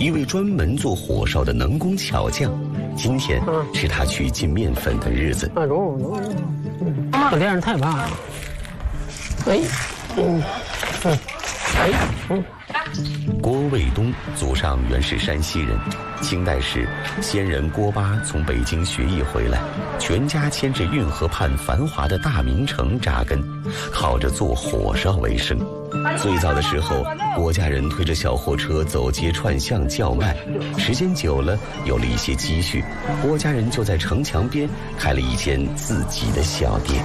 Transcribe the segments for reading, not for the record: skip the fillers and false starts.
一位专门做火烧的能工巧匠。今天是他去进面粉的日子。 这电视太棒了！ 郭卫东祖上原是山西人，清代时先人郭巴从北京学艺回来，全家迁至运河畔繁华的大明城扎根，靠着做火烧为生。最早的时候，郭家人推着小货车走街串巷叫卖，时间久了有了一些积蓄，郭家人就在城墙边开了一间自己的小店。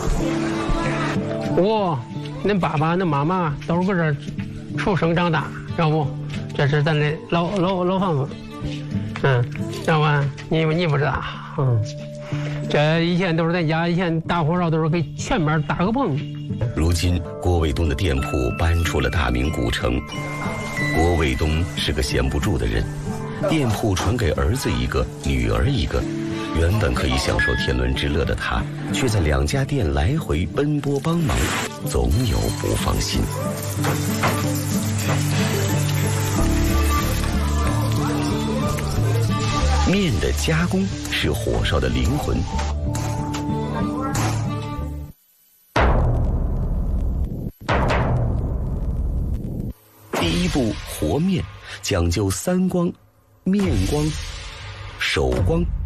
恁爸爸、恁妈妈都是搁这出生长大，知道不？这是咱的老房子，知道吧？你不知道，这以前都是咱家，以前大火烧都是给前面搭个棚。 如今郭卫东的店铺搬出了大明古城，郭卫东是个闲不住的人，店铺传给儿子一个，女儿一个。原本可以享受天伦之乐的他，却在2家店来回奔波帮忙，总有不放心。面的加工是火烧的灵魂。第一步和面，讲究3光：面光、手光、